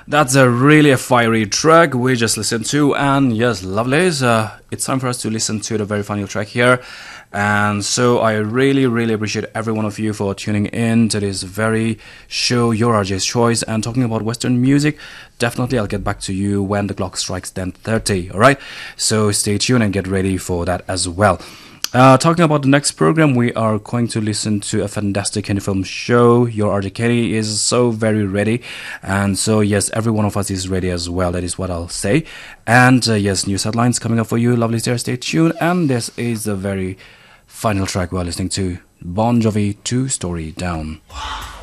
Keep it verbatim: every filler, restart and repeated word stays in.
That's a really a fiery track we just listened to, and yes, lovelies, uh, it's time for us to listen to the very final track here. And so I really, really appreciate every one of you for tuning in to this very show, Your R J's Choice, and talking about Western music. Definitely I'll get back to you when the clock strikes ten thirty, alright? So stay tuned and get ready for that as well. Uh, talking about the next program, we are going to listen to a fantastic Hindi film show. Your R J Kenny is so very ready. And so, yes, every one of us is ready as well. That is what I'll say. And uh, yes, news headlines coming up for you. Lovely there. Stay tuned. And this is the very final track we are listening to. Bon Jovi, Two Story Down.